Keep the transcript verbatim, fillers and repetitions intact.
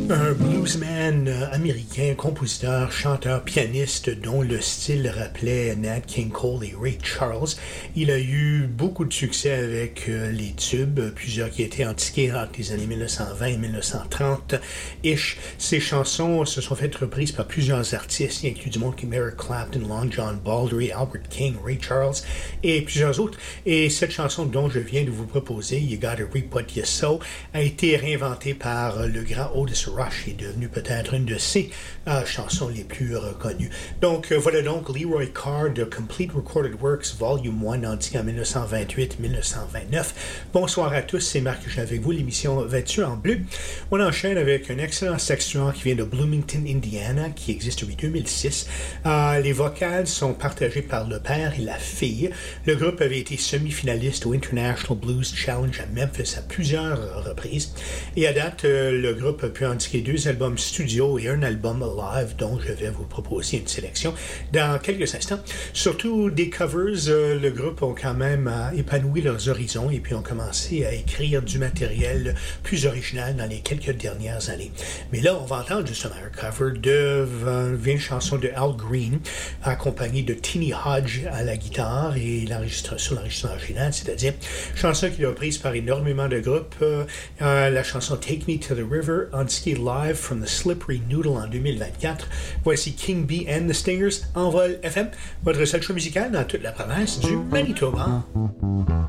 Un bluesman euh, américain, compositeur, chanteur, pianiste dont le style rappelait Nat King Cole et Ray Charles. Il a eu beaucoup de succès avec euh, les tubes, plusieurs qui étaient antiqués entre les années dix-neuf cent vingt et dix-neuf cent trente-ish. Ses chansons se sont faites reprises par plusieurs artistes, il inclut du monde comme Eric Clapton, Long John Baldry, Albert King, Ray Charles et plusieurs autres. Et cette chanson dont je viens de vous proposer, You Gotta Reap What You Sow, a été réinventée par euh, le grand Otis Rush, est devenu peut-être une de ses euh, chansons les plus reconnues. Donc euh, voilà donc Leroy Carr de Complete Recorded Works Volume un, indiqué en dix-neuf cent vingt-huit dix-neuf cent vingt-neuf. Bonsoir à tous, c'est Marc, je suis avec vous, l'émission Vêtue en bleu. On enchaîne avec un excellent section qui vient de Bloomington, Indiana, qui existe depuis deux mille six. Euh, les vocales sont partagées par le père et la fille. Le groupe avait été semi-finaliste au International Blues Challenge à Memphis à plusieurs reprises. Et à date, euh, le groupe a pu indiquer deux albums studio et un album live dont je vais vous proposer une sélection dans quelques instants. Surtout des covers, euh, le groupe ont quand même euh, épanoui leurs horizons et puis ont commencé à écrire du matériel plus original dans les quelques dernières années. Mais là, on va entendre justement un cover de une chanson de Al Green accompagné de Teenie Hodge à la guitare et l'enregistrement sur l'enregistrement original, c'est-à-dire chanson qui est reprise par énormément de groupes. Euh, euh, la chanson Take Me to the River, indiquée live from the Slippery Noodle en deux mille vingt-quatre. Voici King Bee and the Stingers, Envol F M, votre seul show musical dans toute la province du Manitoba.